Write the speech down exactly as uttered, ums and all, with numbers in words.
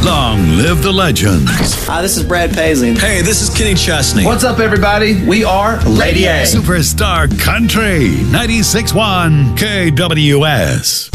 Long live the legend. Hi, this is Brad Paisley. Hey, this is Kenny Chesney. What's up, everybody? We are Lady A. Superstar Country ninety-six point one K W S.